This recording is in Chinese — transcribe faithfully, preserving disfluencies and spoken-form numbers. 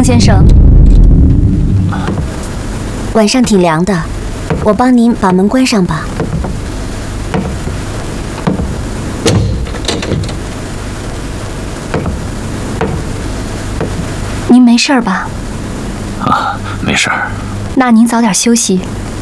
先生， 晚上挺凉的，我帮您把门关上吧。 您没事吧？ 啊，没事儿。 那您早点休息，